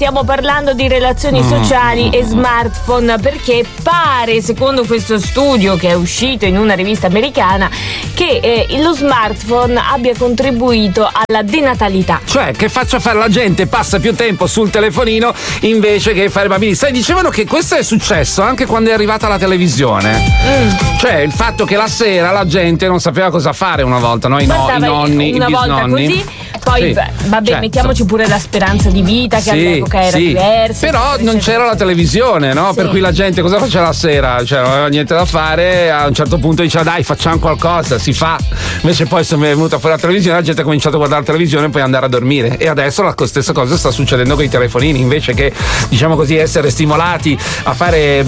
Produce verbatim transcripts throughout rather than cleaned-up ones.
Stiamo parlando di relazioni sociali e smartphone perché pare, secondo questo studio che è uscito in una rivista americana, che eh, lo smartphone abbia contribuito alla denatalità. Cioè, che faccia fare la gente passa più tempo sul telefonino invece che fare bambini. Sai, dicevano che questo è successo anche quando è arrivata la televisione. Mm. Cioè, il fatto che la sera la gente non sapeva cosa fare una volta, no? I, no, i nonni, una i volta bisnonni. Così. Poi, sì, vabbè, certo. mettiamoci pure la speranza di vita che sì, all'epoca era sì. diversa. Però non c'era la televisione, no? Sì. Per cui la gente cosa faceva la sera? Cioè, non aveva niente da fare, a un certo punto diceva dai, facciamo qualcosa, si fa. Invece poi se mi è venuta fuori la televisione, la gente ha cominciato a guardare la televisione e poi andare a dormire. E adesso la stessa cosa sta succedendo con i telefonini, invece che, diciamo così, essere stimolati a fare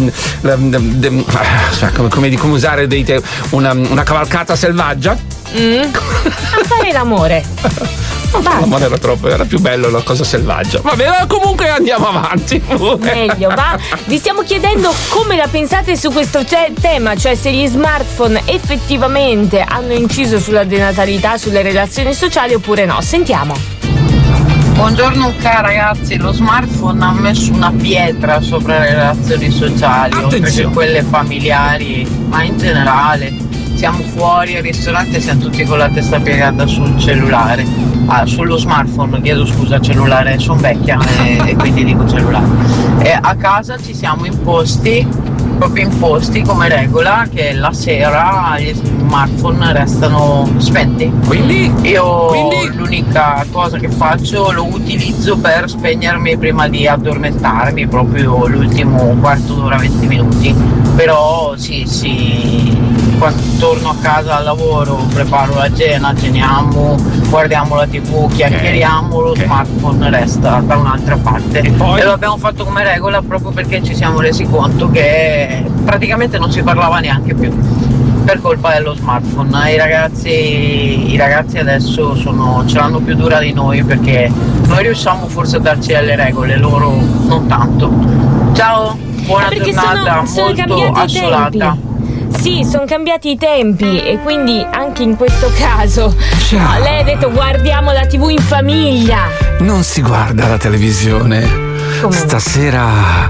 cioè, come, come, come usare dei te, una, una cavalcata selvaggia. Mm. A fare l'amore. L'amore era troppo, era più bello la cosa selvaggia. Va bene, comunque andiamo avanti. Meglio, va? Vi stiamo chiedendo come la pensate su questo te- tema, cioè se gli smartphone effettivamente hanno inciso sulla denatalità, sulle relazioni sociali oppure no. Sentiamo. Buongiorno cara ragazzi, lo smartphone ha messo una pietra sopra le relazioni sociali, Attenzione. oltre che quelle familiari, ma in generale. Siamo fuori al ristorante e siamo tutti con la testa piegata sul cellulare, ah, sullo smartphone, chiedo scusa, cellulare, sono vecchia e, e quindi dico cellulare. E a casa ci siamo imposti, proprio imposti come regola, che la sera gli smartphone restano spenti. Quindi? Io Quindi? l'unica cosa che faccio lo utilizzo per spegnermi prima di addormentarmi, proprio l'ultimo quarto d'ora, venti minuti. Però sì, sì. Quando torno a casa al lavoro preparo la cena, ceniamo, guardiamo la tv, chiacchieriamo, lo okay. smartphone resta da un'altra parte. E, poi? E lo abbiamo fatto come regola proprio perché ci siamo resi conto che praticamente non si parlava neanche più per colpa dello smartphone. I ragazzi, i ragazzi adesso sono, ce l'hanno più dura di noi perché noi riusciamo forse a darci delle regole, loro non tanto. Ciao, buona perché giornata, sono, sono molto assolata. Sì, sono cambiati i tempi e quindi anche in questo caso no, lei ha detto guardiamo la tv in famiglia. Non si guarda la televisione. Come? Stasera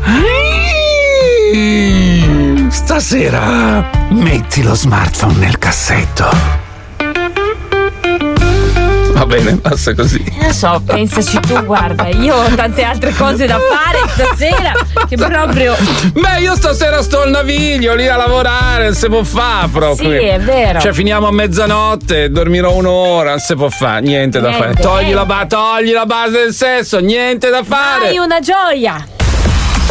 Stasera metti lo smartphone nel cassetto. Va bene, basta così. Non so, pensaci tu, guarda, io ho tante altre cose da fare stasera che proprio. Beh, io stasera sto al Naviglio lì a lavorare, non si può fare proprio. Sì, è vero. Cioè, finiamo a mezzanotte, dormirò un'ora, non si può fare, niente, niente da fare. Togli la, ba- togli la base del sesso, niente da fare. Hai una gioia.